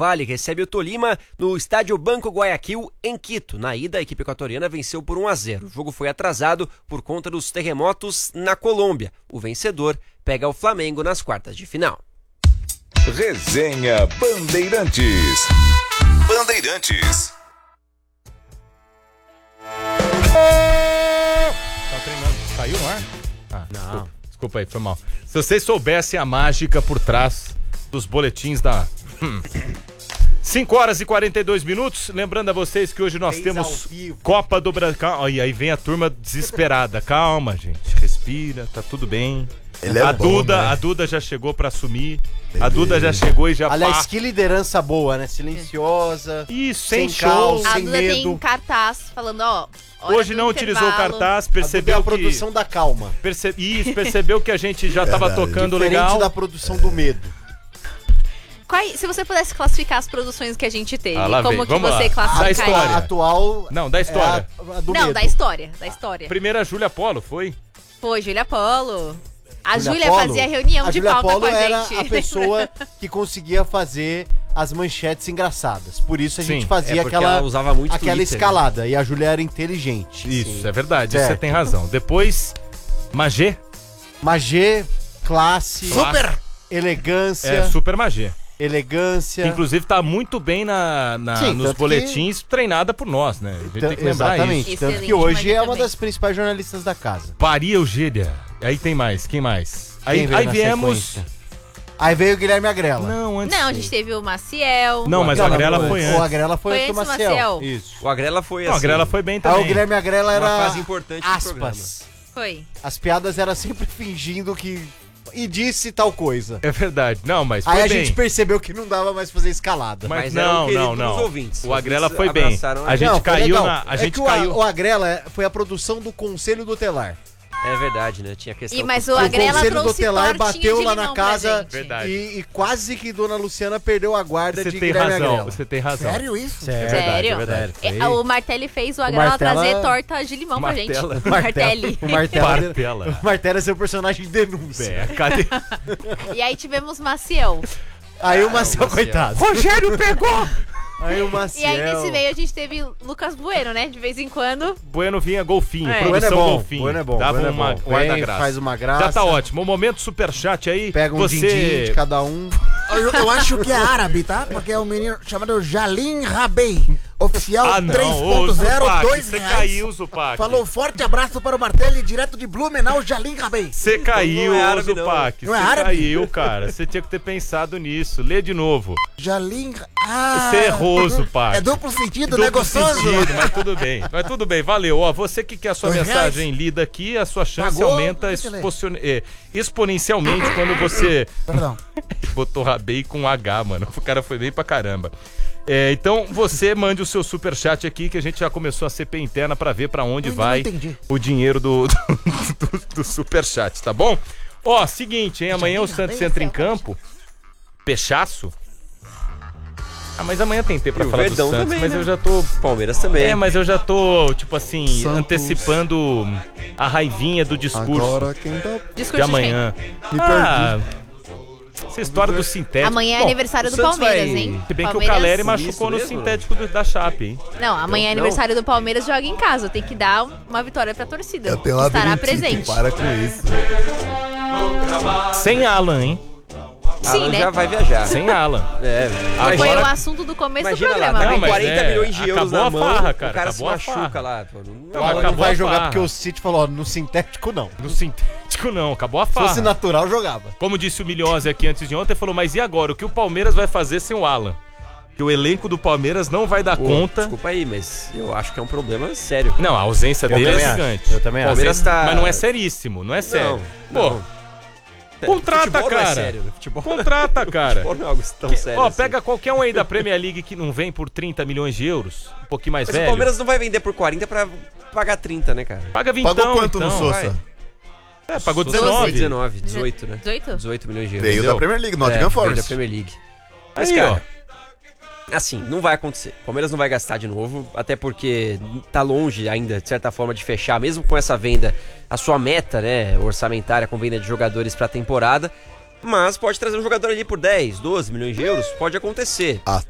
Vale recebe o Tolima no estádio Banco Guayaquil, em Quito. Na ida, a equipe equatoriana venceu por 1-0. O jogo foi atrasado por conta dos terremotos na Colômbia. O vencedor pega o Flamengo nas quartas de final. Resenha Bandeirantes. Bandeirantes. Tá treinando. Saiu no ar? Não. Desculpa aí, foi mal. Se vocês soubessem a mágica por trás dos boletins da... 5 horas e 42 minutos. Lembrando a vocês que hoje nós temos Copa do Brasil. Olha, aí vem a turma desesperada. Calma, gente. Respira, tá tudo bem. A Duda já chegou pra assumir. A Duda já chegou e já... Aliás, que liderança boa, né? Silenciosa. Isso, sem show, caos, A sem Duda medo. tem cartaz falando, ó... Hoje não utilizou o cartaz, percebeu a produção que... da calma. Percebeu que a gente já tava tocando Diferente legal. da produção do medo. Se você pudesse classificar as produções que a gente teve, lá como vem. que Vamos você lá. classificaria? Da história. A atual... Não, da história. É a do Não, medo. da história. Primeira Júlia Polo, foi? Foi, Júlia Polo. A Júlia Júlia Polo? fazia reunião A de Júlia pauta Polo com a era gente. a pessoa que conseguia fazer as manchetes engraçadas. Por isso a gente Sim, fazia porque ela usava muito aquela Twitter, escalada. E a Júlia era inteligente. Isso, é verdade, Certo. você tem razão. Depois, Magê. Magê, classe, Super. elegância, Super Magê. elegância. Inclusive tá muito bem Sim, nos tanto boletins, treinada por nós, né? A gente tem que lembrar Exatamente. isso. Tanto Excelente que hoje Magê é uma também. das principais jornalistas da casa. Maria Eugênia. Aí tem mais, quem mais? Quem veio Aí na viemos... sequência? Aí veio o Guilherme Agrela. Não, antes... Não, a gente teve o Maciel. Não, mas a Agrela foi O antes. Agrela foi Foi antes do antes do Maciel. Maciel. Isso. O Agrela foi Não, a Agrela foi bem Aí também. o Guilherme Agrela era uma fase importante do programa. aspas. Foi. As piadas eram sempre fingindo que... E disse tal coisa. É verdade. Não, mas foi Aí a bem. gente percebeu que não dava mais fazer escalada. Mas era um não, querido não, não. dos ouvintes. O Agrela Os foi ouvintes bem. abraçaram A gente Não, foi caiu legal. na... A É gente que caiu... o Agrela foi a produção do Conselho Tutelar. É verdade, né? Tinha questão... Mas com- o O Agrela Conselho trouxe Tutelar tortinha bateu de lá na limão pra casa gente. Verdade. e quase que Dona Luciana perdeu a guarda Você de tem Guilherme razão, Agrela. você tem razão. Sério isso? Sério. Sério? É verdade. O Martelli fez o Agrela Martella- trazer torta de limão pra gente. Martella. Martelli. O Martella. Martella. O Martella é seu personagem de denúncia. É, cadê? E aí tivemos Maciel. Aí o Maciel, Maciel. coitado. Rogério pegou! Aí o E Maciel. aí nesse meio a gente teve Lucas Bueno, né? De vez em quando. Bueno vinha golfinho, É. Bueno é produção bom, golfinho. Bueno é bom. Dava Bueno é uma bom. guarda-graça. Faz uma graça. Já tá ótimo. O momento superchat aí. Pega um você... din-din de cada um. Eu acho que é árabe, tá? Porque é um menino chamado Jalim Rabei. Oficial Ah, não. 3.0, Zupac, R$2. você caiu, Zupac. Falou forte abraço para o Martelli, direto de Blumenau, Jalim Rabei. Você caiu, Não é árabe, não. Zupac. Não é Você árabe? caiu, cara. Você tinha que ter pensado nisso. Lê de novo. Jalim... Você errou, Zupac. É duplo sentido, Duplo né? Gostoso? sentido, mas tudo bem. Mas tudo bem, valeu. Ó, você que quer a sua R$2. mensagem lida aqui, a sua chance Pagou? aumenta Deixa eu ler. exponencialmente quando você Perdão. botou Rabei com H, mano. O cara foi bem pra caramba. Então você mande o seu superchat aqui, que a gente já começou a CP interna pra ver pra onde Eu ainda vai não entendi. o dinheiro do superchat, tá bom? Ó, seguinte, hein? Amanhã o Santos entra em campo. Pechaço. Ah, mas amanhã tem tempo pra E o falar do Verdão Santos, também, mas né? eu já tô... Palmeiras também. mas eu já tô, tipo assim, Santos. antecipando a raivinha do discurso Agora quem dá... Discurso de amanhã. Essa história do sintético. Amanhã é Bom, aniversário o do Santos Palmeiras, vai- hein? se bem que o Palmeiras- Caleri machucou no mesmo? sintético da Chape, hein? Não, amanhã é Não. aniversário do Palmeiras, joga em casa. Tem que dar uma vitória pra torcida. Eu tenho uma Estará labirintite, presente. para com isso. Sem Alan, hein? Sim, Alan né? já vai viajar. Sem Alan. É, Foi Agora- o assunto do começo imagina do programa. lá, tá Não, com mas 40 é, milhões de euros acabou na a mão, farra, cara, o cara se acabou a machuca farra. lá. Pô. Não, O Alan não acabou vai a jogar farra. porque o City falou, ó, no sintético não. No sintético não, acabou a Se farra. fosse natural, jogava. Como disse o Milhose aqui antes de ontem, falou, mas e agora? O que o Palmeiras vai fazer sem o Alan? Que o elenco do Palmeiras não vai dar Pô, conta. Desculpa aí, mas eu acho que é um problema sério. Não, a ausência dele é também acho, gigante. eu também acho. Palmeiras tá- Mas não é seríssimo, não é sério. Não, Pô, não. contrata, Futebol não é cara. sério, né? Futebol Contrata, cara. futebol não é algo tão sério Ó, assim. pega qualquer um aí da Premier League que não vem por 30 milhões de euros, um pouquinho mais Mas velho. o Palmeiras não vai vender por 40 pra pagar 30, né, cara? Paga 20, Pagou quanto então. no Sousa? Pagou Sousa 19. foi 19, 18, né? 18? 18 milhões de euros. Veio da Premier League, Nottingham veio da Forest. Premier League. Mas, Aí, cara, assim, não vai acontecer. O Palmeiras não vai gastar de novo, até porque tá longe ainda, de certa forma, de fechar, mesmo com essa venda, a sua meta, né, orçamentária com venda de jogadores pra temporada. Mas pode trazer um jogador ali por 10, 12 milhões de euros, pode acontecer.